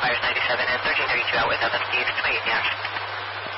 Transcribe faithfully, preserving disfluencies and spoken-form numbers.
Fires ninety-seven and thirteen thirty-two out with F S D to twenty-eight, yeah.